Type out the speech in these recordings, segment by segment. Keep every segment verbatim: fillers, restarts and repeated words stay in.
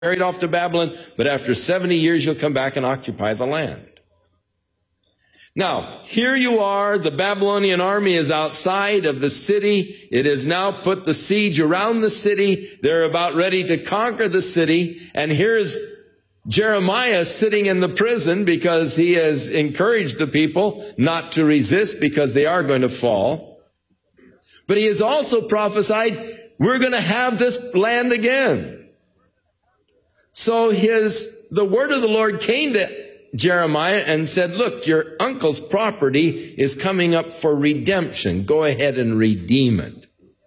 carried off to Babylon, but after seventy years you'll come back and occupy the land. Now, here you are, the Babylonian army is outside of the city. It has now put the siege around the city. They're about ready to conquer the city. And here's Jeremiah sitting in the prison because he has encouraged the people not to resist because they are going to fall. But he has also prophesied, we're going to have this land again. So his, the word of the Lord came to Jeremiah and said, look, your uncle's property is coming up for redemption. Go ahead and redeem it.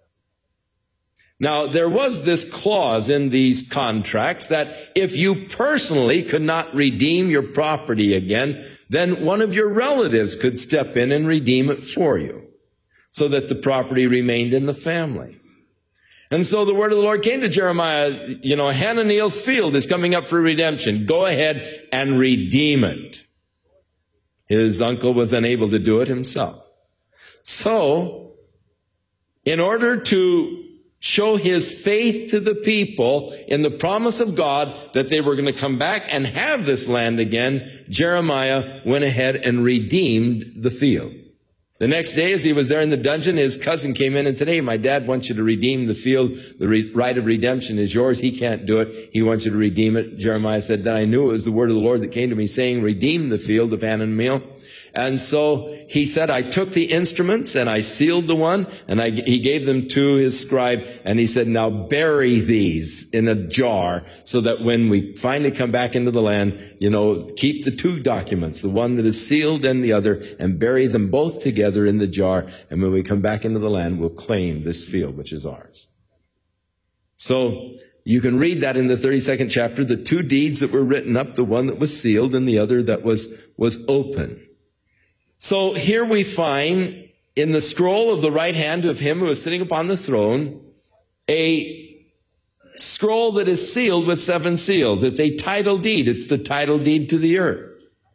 Now, there was this clause in these contracts that if you personally could not redeem your property again, then one of your relatives could step in and redeem it for you so that the property remained in the family. And so the word of the Lord came to Jeremiah, you know, Hananiel's field is coming up for redemption. Go ahead and redeem it. His uncle was unable to do it himself. So, in order to show his faith to the people in the promise of God that they were going to come back and have this land again, Jeremiah went ahead and redeemed the field. The next day, as he was there in the dungeon, his cousin came in and said, hey, my dad wants you to redeem the field. The re- right of redemption is yours. He can't do it. He wants you to redeem it. Jeremiah said, then I knew it was the word of the Lord that came to me saying, redeem the field of Hananiel. And so he said, I took the instruments and I sealed the one and I, he gave them to his scribe. And he said, now bury these in a jar so that when we finally come back into the land, you know, keep the two documents, the one that is sealed and the other, and bury them both together in the jar. And when we come back into the land, we'll claim this field, which is ours. So you can read that in the thirty-second chapter, the two deeds that were written up, the one that was sealed and the other that was, was open. So here we find in the scroll of the right hand of him who is sitting upon the throne, a scroll that is sealed with seven seals. It's a title deed. It's the title deed to the earth.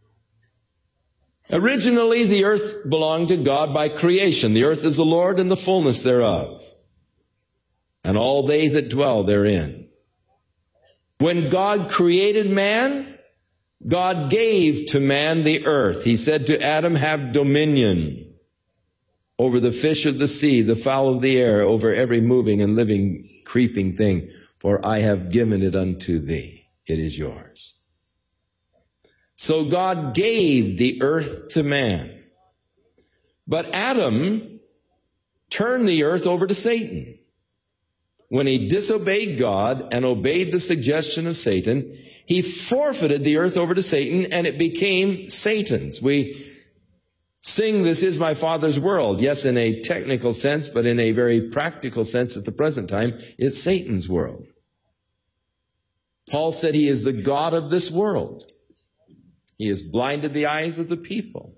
Originally, the earth belonged to God by creation. The earth is the Lord and the fullness thereof, and all they that dwell therein. When God created man, God gave to man the earth. He said to Adam, have dominion over the fish of the sea, the fowl of the air, over every moving and living, creeping thing, for I have given it unto thee. It is yours. So God gave the earth to man. But Adam turned the earth over to Satan. When he disobeyed God and obeyed the suggestion of Satan, he forfeited the earth over to Satan, and it became Satan's. We sing, this is my Father's world. Yes, in a technical sense, but in a very practical sense at the present time, it's Satan's world. Paul said he is the god of this world. He has blinded the eyes of the people.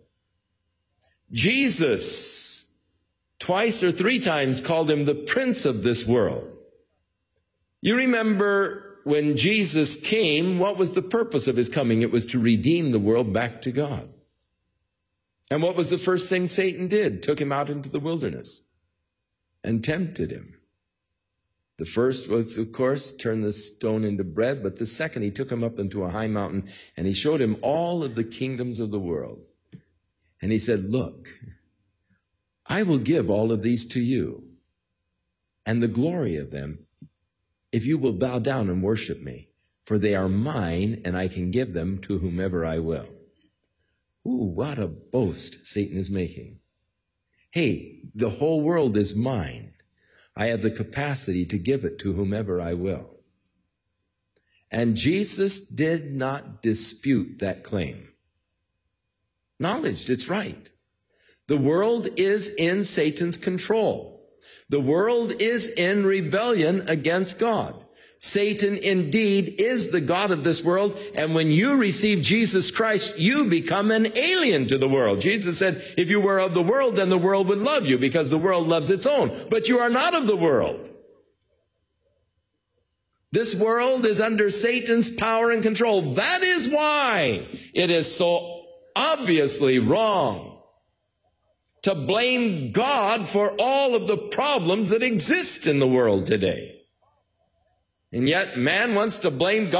Jesus, twice or three times, called him the prince of this world. You remember when Jesus came, what was the purpose of his coming? It was to redeem the world back to God. And what was the first thing Satan did? Took him out into the wilderness and tempted him. The first was, of course, turn the stone into bread, but the second, he took him up into a high mountain and he showed him all of the kingdoms of the world. And he said, look, I will give all of these to you and the glory of them, if you will bow down and worship me, for they are mine, and I can give them to whomever I will. Ooh, what a boast Satan is making. Hey, the whole world is mine. I have the capacity to give it to whomever I will. And Jesus did not dispute that claim. Acknowledged, it's right. The world is in Satan's control. The world is in rebellion against God. Satan indeed is the god of this world, and when you receive Jesus Christ, you become an alien to the world. Jesus said, if you were of the world, then the world would love you, because the world loves its own. But you are not of the world. This world is under Satan's power and control. That is why it is so obviously wrong to blame God for all of the problems that exist in the world today. And yet man wants to blame God